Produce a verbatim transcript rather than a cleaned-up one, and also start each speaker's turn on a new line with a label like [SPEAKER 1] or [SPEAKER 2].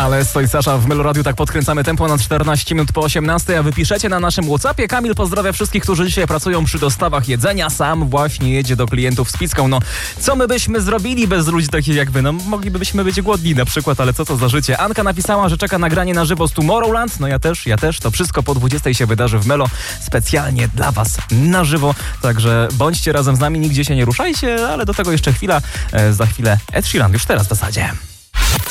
[SPEAKER 1] Ale stoi Sasza w Meloradiu, tak podkręcamy tempo na czternaście minut po osiemnastej, a wy piszecie na naszym WhatsAppie. Kamil pozdrawia wszystkich, którzy dzisiaj pracują przy dostawach jedzenia. Sam właśnie jedzie do klientów z pizzką. No, co my byśmy zrobili bez ludzi takich jak wy? No, moglibyśmy być głodni na przykład, ale co to za życie? Anka napisała, że czeka nagranie na żywo z Tomorrowland. No ja też, ja też. To wszystko po dwudziestej się wydarzy w Melo. Specjalnie dla was na żywo. Także bądźcie razem z nami, nigdzie się nie ruszajcie, ale do tego jeszcze chwila. E, za chwilę Ed Sheeran, już teraz w zasadzie.